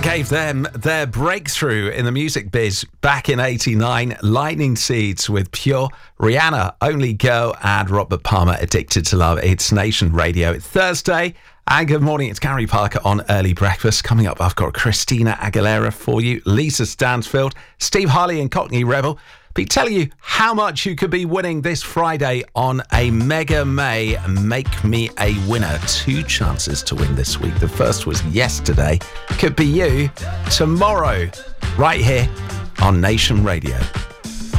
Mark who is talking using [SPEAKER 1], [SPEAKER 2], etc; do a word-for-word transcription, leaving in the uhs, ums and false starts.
[SPEAKER 1] gave them their breakthrough in the music biz back in eighty-nine. Lightning Seeds with Pure, Rihanna, Only Girl, and Robert Palmer, Addicted to Love. It's Nation Radio. It's Thursday, and good morning. It's Gary Parker on Early Breakfast. Coming up, I've got Christina Aguilera for you, Lisa Stansfield, Steve Harley and Cockney Rebel. Be telling you how much you could be winning this Friday on a Mega May Make Me a Winner. Two chances to win this week. The first was yesterday. Could be you tomorrow, right here on Nation Radio.